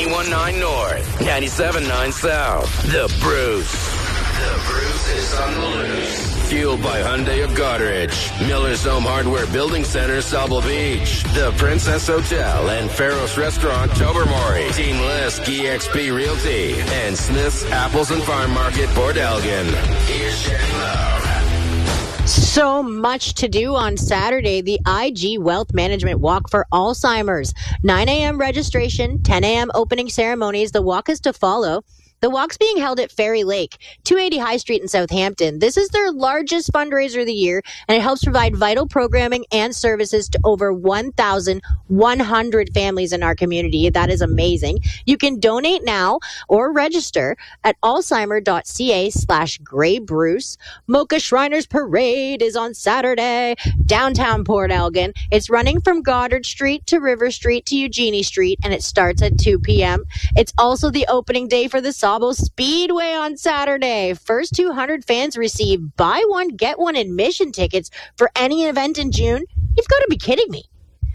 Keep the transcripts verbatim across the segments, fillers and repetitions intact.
ninety-one point nine North, ninety-seven point nine South. The Bruce. The Bruce is on the loose. Fueled by Hyundai of Goderich, Miller's Home Hardware Building Center, Sauble Beach, The Princess Hotel and Faros Restaurant, Tobermory, Team Lisk, E X P Realty, and Smith's Apples and Farm Market, Port Elgin. Here's Shannon Love. So much to do on Saturday, the I G Wealth Management Walk for Alzheimer's. nine a.m. registration, ten a.m. opening ceremonies. The walk is to follow. The walk's being held at Ferry Lake, two eighty High Street in Southampton. This is their largest fundraiser of the year, and it helps provide vital programming and services to over one thousand one hundred families in our community. That is amazing. You can donate now or register at alzheimer.ca slash Grey Bruce. Mocha Shriners Parade is on Saturday, downtown Port Elgin. It's running from Goddard Street to River Street to Eugenie Street, and it starts at two p.m. It's also the opening day for the Sauble Speedway on Saturday. First two hundred fans receive buy one, get one admission tickets for any event in June. You've got to be kidding me.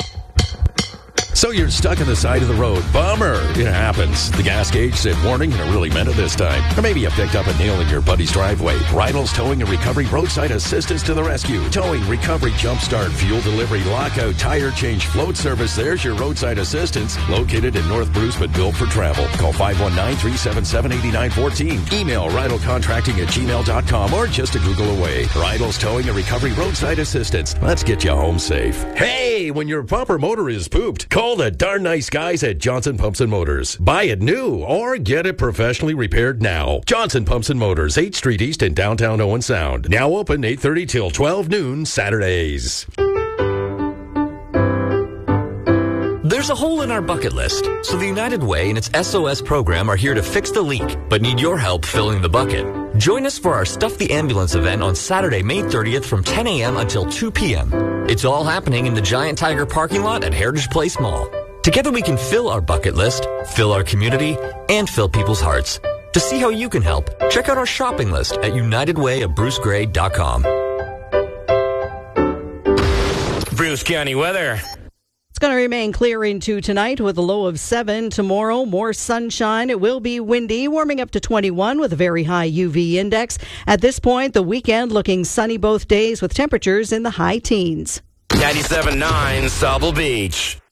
So you're stuck on the side of the road. Bummer. It happens. The gas gauge said warning, and it really meant it this time. Or maybe you picked up a nail in your buddy's driveway. Rydell's Towing and Recovery roadside assistance to the rescue. Towing, recovery, jumpstart, fuel delivery, lockout, tire change, float service. There's your roadside assistance. Located in North Bruce, but built for travel. Call five one nine, three seven seven, eight nine one four. Email rydellcontracting at gmail dot com or just a Google away. Rydell's Towing and Recovery roadside assistance. Let's get you home safe. Hey, when your bumper motor is pooped, call the darn nice guys at Johnson Pumps and Motors. Buy it new or get it professionally repaired now. Johnson Pumps and Motors, eighth Street East in downtown Owen Sound. Now open eight thirty till twelve noon Saturdays. There's a hole in our bucket list, so the United Way and its S O S program are here to fix the leak, but need your help filling the bucket. Join us for our Stuff the Ambulance event on Saturday, May thirtieth from ten a.m. until two p.m. It's all happening in the Giant Tiger parking lot at Heritage Place Mall. Together we can fill our bucket list, fill our community, and fill people's hearts. To see how you can help, check out our shopping list at united way of bruce gray dot com. Bruce County weather. It's going to remain clear into tonight with a low of seven. Tomorrow, more sunshine. It will be windy, warming up to twenty-one with a very high U V index. At this point, the weekend looking sunny both days with temperatures in the high teens. ninety-seven point nine Sauble Beach.